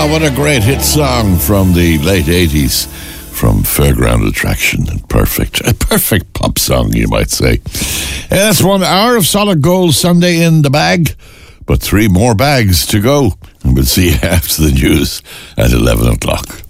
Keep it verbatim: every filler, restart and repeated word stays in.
what a great hit song from the late eighties from Fairground Attraction. Perfect. A perfect pop song, you might say. And that's one hour of Solid Gold Sunday in the bag, but three more bags to go. And we'll see you after the news at eleven o'clock.